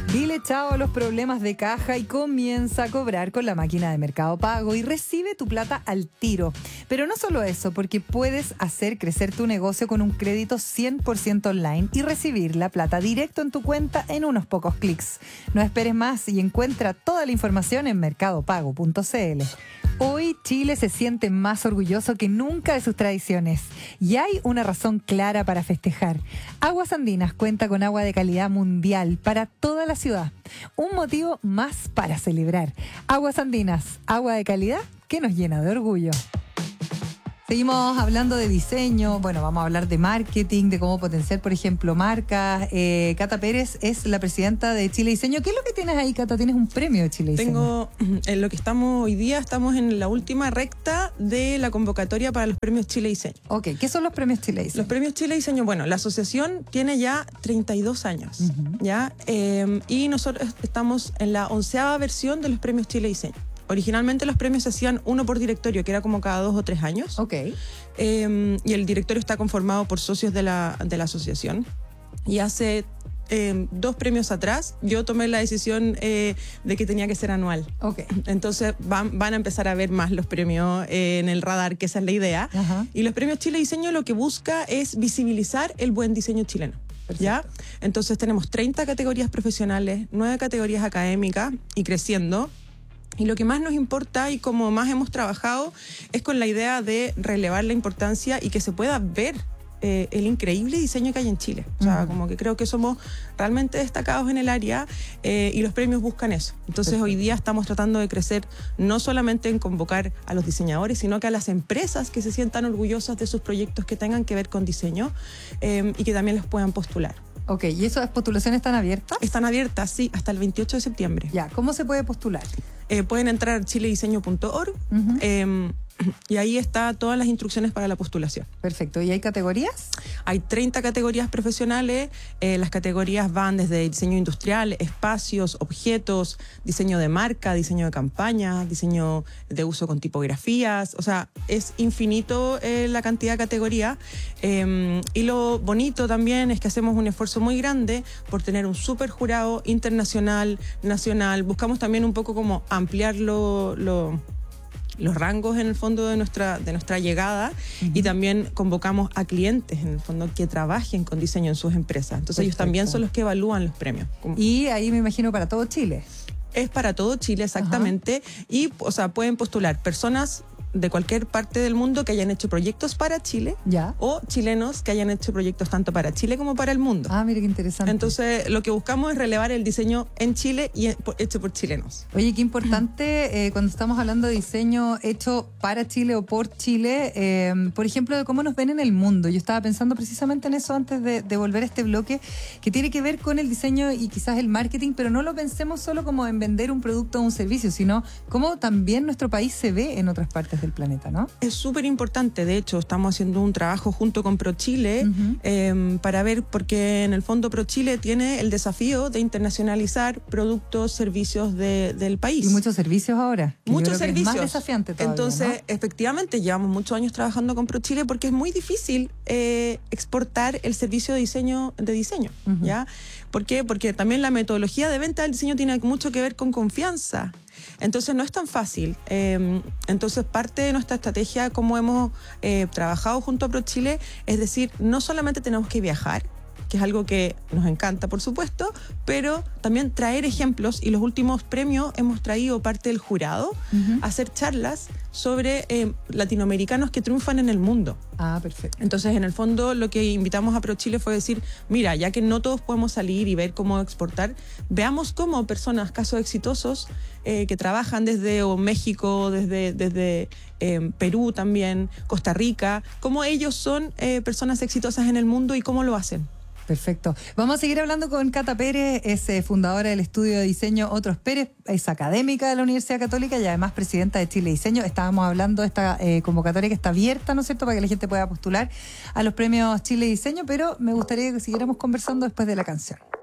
Dile chao a los problemas de caja y comienza a cobrar con la máquina de Mercado Pago y recibe tu plata al tiro. Pero no solo eso, porque puedes hacer crecer tu negocio con un crédito 100% online y recibir la plata directo en tu cuenta en unos pocos clics. No esperes más y encuentra toda la información en mercadopago.cl. Hoy Chile se siente más orgulloso que nunca de sus tradiciones y hay una razón clara para festejar. Aguas Andinas cuenta con agua de calidad mundial para toda la ciudad. Un motivo más para celebrar. Aguas Andinas, agua de calidad que nos llena de orgullo. Seguimos hablando de diseño, bueno, vamos a hablar de marketing, de cómo potenciar, por ejemplo, marcas. Cata Pérez es la presidenta de Chile Diseño. ¿Qué es lo que tienes ahí, Cata? ¿Tienes un premio de Chile Diseño? En lo que estamos hoy día, estamos en la última recta de la convocatoria para los premios Chile Diseño. Ok, ¿qué son los premios Chile Diseño? Los premios Chile Diseño, bueno, la asociación tiene ya 32 años, ¿ya? Y nosotros estamos en la 11ª versión de los premios Chile Diseño. Originalmente los premios se hacían uno por directorio, que era como cada 2 o 3 años. Ok. Y el directorio está conformado por socios de la asociación. Y hace 2 premios atrás, yo tomé la decisión de que tenía que ser anual. Ok. Entonces van a empezar a ver más los premios en el radar, que esa es la idea. Ajá. Y los premios Chile Diseño lo que busca es visibilizar el buen diseño chileno. ¿Ya? Entonces tenemos 30 categorías profesionales, 9 categorías académicas y creciendo. Y lo que más nos importa y como más hemos trabajado es con la idea de relevar la importancia y que se pueda ver el increíble diseño que hay en Chile. O sea, como que creo que somos realmente destacados en el área y los premios buscan eso. Entonces, hoy día estamos tratando de crecer no solamente en convocar a los diseñadores, sino que a las empresas que se sientan orgullosas de sus proyectos que tengan que ver con diseño y que también los puedan postular. Ok, ¿y esas postulaciones están abiertas? Están abiertas, sí, hasta el 28 de septiembre. Ya, ¿cómo se puede postular? Pueden entrar a chilediseño.org y ahí está todas las instrucciones para la postulación. Perfecto. ¿Y hay categorías? Hay 30 categorías profesionales. Las categorías van desde diseño industrial, espacios, objetos, diseño de marca, diseño de campaña, diseño de uso con tipografías. O sea, es infinito la cantidad de categorías. Y lo bonito también es que hacemos un esfuerzo muy grande por tener un súper jurado internacional, nacional. Buscamos también un poco como ampliar los rangos en el fondo de nuestra llegada y también convocamos a clientes en el fondo que trabajen con diseño en sus empresas. Entonces ellos también son los que evalúan los premios. Y ahí me imagino para todo Chile. Es para todo Chile, exactamente. Y, o sea, pueden postular personas de cualquier parte del mundo que hayan hecho proyectos para Chile o chilenos que hayan hecho proyectos tanto para Chile como para el mundo. Ah, mira qué interesante. Entonces, lo que buscamos es relevar el diseño en Chile y hecho por chilenos. Oye, qué importante cuando estamos hablando de diseño hecho para Chile o por Chile, por ejemplo, de cómo nos ven en el mundo. Yo estaba pensando precisamente en eso antes de volver a este bloque, que tiene que ver con el diseño y quizás el marketing, pero no lo pensemos solo como en vender un producto o un servicio, sino cómo también nuestro país se ve en otras partes del planeta, ¿no? Es súper importante. De hecho, estamos haciendo un trabajo junto con ProChile para ver, porque en el fondo ProChile tiene el desafío de internacionalizar productos, servicios del país. Y muchos servicios ahora. Muchos servicios. Es más desafiante todavía, entonces, ¿no? Efectivamente, llevamos muchos años trabajando con ProChile porque es muy difícil exportar el servicio de diseño, ¿ya? ¿Por qué? Porque también la metodología de venta del diseño tiene mucho que ver con confianza. Entonces no es tan fácil. Entonces parte de nuestra estrategia, como hemos trabajado junto a ProChile, es decir, no solamente tenemos que viajar, que es algo que nos encanta, por supuesto, pero también traer ejemplos, y los últimos premios hemos traído parte del jurado a hacer charlas sobre latinoamericanos que triunfan en el mundo. Ah, perfecto. Entonces, en el fondo, lo que invitamos a ProChile fue decir, mira, ya que no todos podemos salir y ver cómo exportar, veamos cómo personas, casos exitosos, que trabajan desde México, desde Perú también, Costa Rica, cómo ellos son personas exitosas en el mundo y cómo lo hacen. Perfecto. Vamos a seguir hablando con Cata Pérez, es fundadora del estudio de diseño Otros Pérez, es académica de la Universidad Católica y además presidenta de Chile Diseño. Estábamos hablando de esta convocatoria que está abierta, ¿no es cierto?, para que la gente pueda postular a los premios Chile Diseño, pero me gustaría que siguiéramos conversando después de la canción.